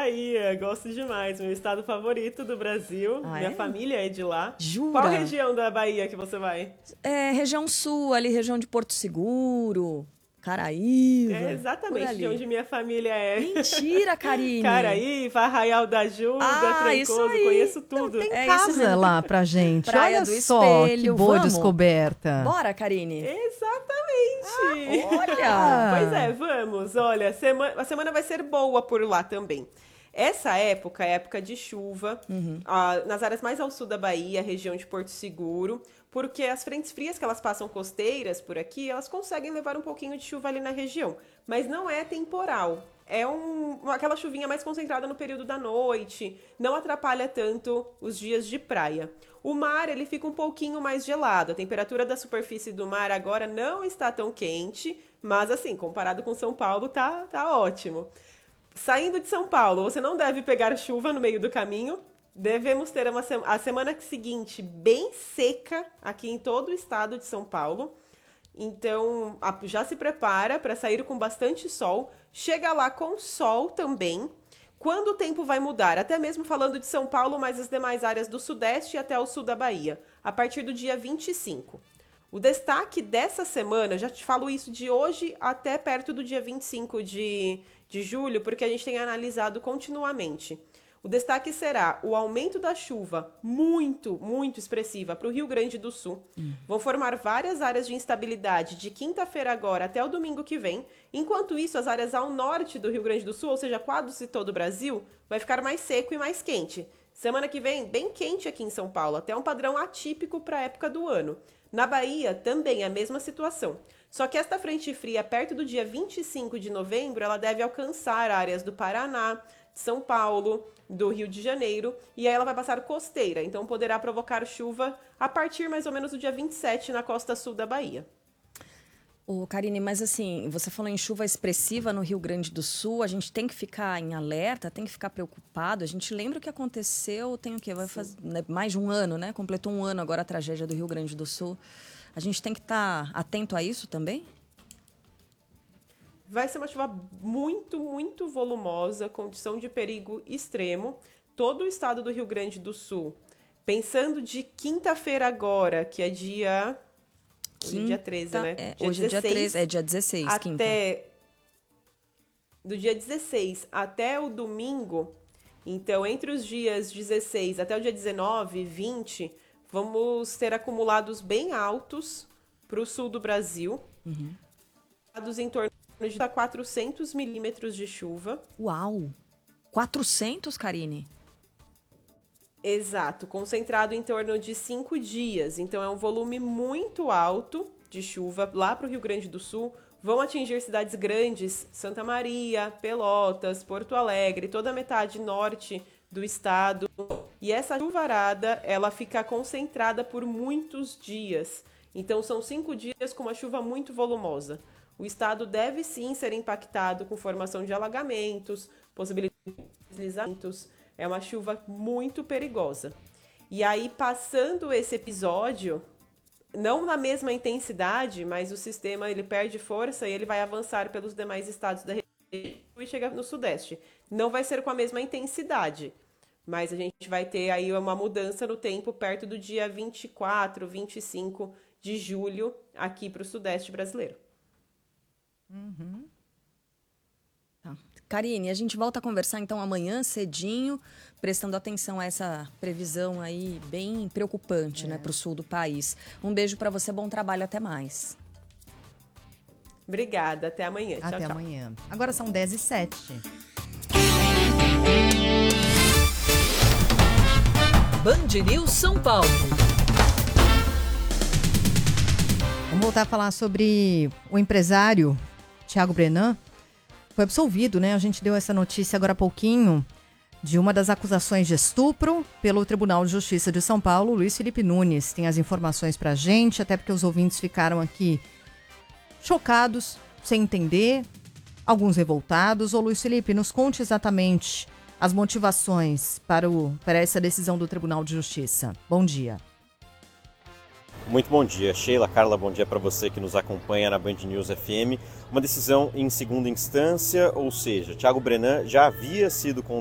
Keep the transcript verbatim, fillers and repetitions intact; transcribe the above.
Bahia, gosto demais. Meu estado favorito do Brasil. Ah, Minha é? família é de lá. Jura? Qual região da Bahia que você vai? É, região sul, ali, região de Porto Seguro, É Caraíva, por exatamente de ali. onde minha família é. Mentira, Karine! Caraíva, Arraial da Ajuda, Ah, isso Trancoso, aí! conheço Então tudo. tem É isso casa mesmo. lá pra gente. Praia Olha do só que Espelho, boa vamos? descoberta. Bora, Karine! Exatamente! Olha! Pois é, vamos. Olha, sema- a semana vai ser boa por lá também. Essa época é época de chuva, ah, nas áreas mais ao sul da Bahia, região de Porto Seguro, porque as frentes frias que elas passam costeiras por aqui, elas conseguem levar um pouquinho de chuva ali na região, mas não é temporal. É um, uma- aquela chuvinha mais concentrada no período da noite, não atrapalha tanto os dias de praia. O mar, ele fica um pouquinho mais gelado. A temperatura da superfície do mar agora não está tão quente, mas assim, comparado com São Paulo, tá, tá ótimo. Saindo de São Paulo, você não deve pegar chuva no meio do caminho. Devemos ter uma sema- a semana seguinte bem seca aqui em todo o estado de São Paulo. Então, a- já se prepara para sair com bastante sol. Chega lá com sol também. Quando o tempo vai mudar, até mesmo falando de São Paulo, mas as demais áreas do Sudeste e até o sul da Bahia, a partir do dia vinte e cinco. O destaque dessa semana, eu já te falo isso de hoje até perto do dia vinte e cinco de, de julho, porque a gente tem analisado continuamente. O destaque será o aumento da chuva, muito, muito expressiva, para o Rio Grande do Sul. Vão formar várias áreas de instabilidade de quinta-feira agora até o domingo que vem. Enquanto isso, as áreas ao norte do Rio Grande do Sul, ou seja, quase todo o Brasil, vai ficar mais seco e mais quente. Semana que vem, bem quente aqui em São Paulo, até um padrão atípico para a época do ano. Na Bahia, também a mesma situação. Só que esta frente fria, perto do dia vinte e cinco de novembro, ela deve alcançar áreas do Paraná, de São Paulo, do Rio de Janeiro, e aí ela vai passar costeira, então poderá provocar chuva a partir mais ou menos do dia vinte e sete na costa sul da Bahia. Ô, Karine, mas assim, você falou em chuva expressiva no Rio Grande do Sul, a gente tem que ficar em alerta, tem que ficar preocupado. A gente lembra o que aconteceu, tem o quê? Vai fazer né, mais de um ano, né? Completou um ano agora a tragédia do Rio Grande do Sul. A gente tem que estar atento a isso também? Vai ser uma chuva muito, muito volumosa, condição de perigo extremo. Todo o estado do Rio Grande do Sul, pensando de quinta-feira agora, que é dia... Hoje é dia treze, né? É, Dia hoje é dia treze, é dia dezesseis, quinta. até do dia dezesseis até o domingo, então entre os dias dezesseis até o dia dezenove, vinte, vamos ter acumulados bem altos para o sul do Brasil, Uhum. acumulados em torno de quatrocentos milímetros de chuva. Uau! quatrocentos, Karine? Exato, concentrado em torno de cinco dias. Então é um volume muito alto de chuva lá para o Rio Grande do Sul. Vão atingir cidades grandes, Santa Maria, Pelotas, Porto Alegre, toda a metade norte do estado. E essa chuvarada, ela fica concentrada por muitos dias. Então são cinco dias com uma chuva muito volumosa. O estado deve sim ser impactado com formação de alagamentos, possibilidade de deslizamentos. É uma chuva muito perigosa. E aí, passando esse episódio, não na mesma intensidade, mas o sistema ele perde força e ele vai avançar pelos demais estados da região e chega no sudeste. Não vai ser com a mesma intensidade, mas a gente vai ter aí uma mudança no tempo perto do dia vinte e quatro, vinte e cinco de julho aqui para o sudeste brasileiro. Uhum. Karine, a gente volta a conversar então amanhã cedinho, prestando atenção a essa previsão aí bem preocupante, É. né, para o sul do país. Um beijo para você, bom trabalho, até mais. Obrigada, até amanhã. Tchau, Até tchau. amanhã. Agora são dez e sete. Band News São Paulo. Vamos voltar a falar sobre o empresário Thiago Brenan. Foi absolvido, né? A gente deu essa notícia agora há pouquinho de uma das acusações de estupro pelo Tribunal de Justiça de São Paulo. Luiz Felipe Nunes tem as informações pra gente, até porque os ouvintes ficaram aqui chocados, sem entender, alguns revoltados. Ô Luiz Felipe, nos conte exatamente as motivações para, o, para essa decisão do Tribunal de Justiça. Bom dia. Muito bom dia, Sheila, Carla, bom dia para você que nos acompanha na Band News F M. Uma decisão em segunda instância, ou seja, Thiago Brenan já havia sido